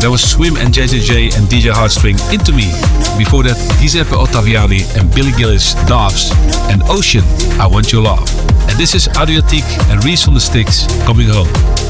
That was Swim and JJJ and DJ Heartstring, Into Me. Before that, Giuseppe Ottaviani and Billy Gillis, Doves, and Ocean, I Want Your Love. And this is Adriatique and Reese from the Sticks, Coming Home.